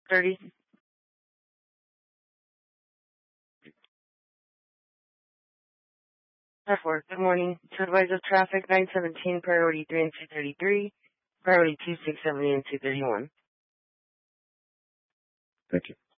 30. Therefore, good morning. To advise of traffic, 917, priority 3 and 233, priority 2, 670, and 231. Thank you.